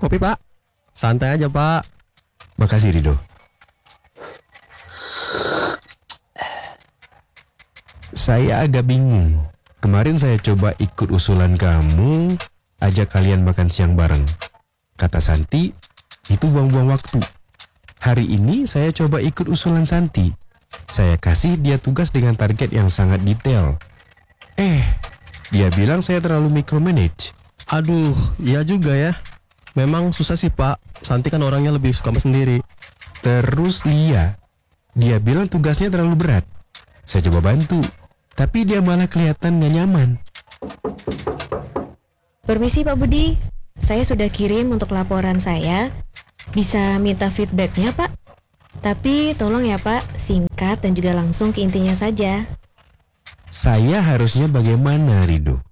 kopi, Pak. Santai aja, Pak. Makasih, Rido. Saya agak bingung. Kemarin saya coba ikut usulan kamu, ajak kalian makan siang bareng. Kata Santi, itu buang-buang waktu. Hari ini saya coba ikut usulan Santi. Saya kasih dia tugas dengan target yang sangat detail. Dia bilang saya terlalu micromanage. Aduh, iya juga ya. Memang susah sih, Pak. Santi kan orangnya lebih suka sendiri. Terus dia bilang tugasnya terlalu berat. Saya coba bantu, tapi dia malah kelihatan gak nyaman. Permisi Pak Budi, saya sudah kirim untuk laporan saya. Bisa minta feedbacknya Pak? Tapi tolong ya Pak, singkat dan juga langsung ke intinya saja. Saya harusnya bagaimana, Rido?